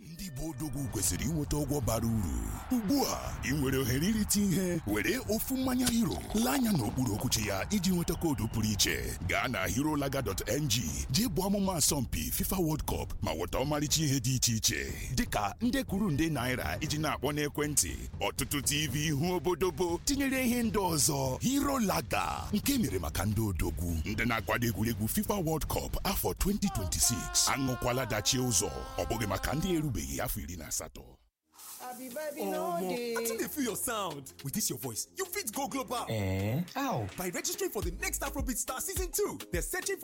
ndị bụ odogwu kwesịrị inweta ụgwọ bara uru. Ugbu a ị nwere ohere irite ihe were ofu mmanya Hero lee anya n'okpuru okwuchi ya iji nweta koodu pụrụ iche. Gaa na herolaga.ng jee bụ amụma asọmpi FIFA World Cup ma nweta ọmarịcha ihe dị iche iche dịka nde kwuru nde naira iji na-akpọ n'ekwentị, ọtụtụ TV ihu obodobo tinyere ihe ndị ọzọ. Herolaga, nke mere maka ndị odogwu ndị na-akwado egwuregwu FIFA World Cup afọ 2026. Aṅụkwala dachie ụzọ, ọ bụghị maka ndị erubeghị afọ 18. I think they feel your sound. With this your voice, you fit go global. How? By registering for the next Afrobeat Star Season 2. They're searching for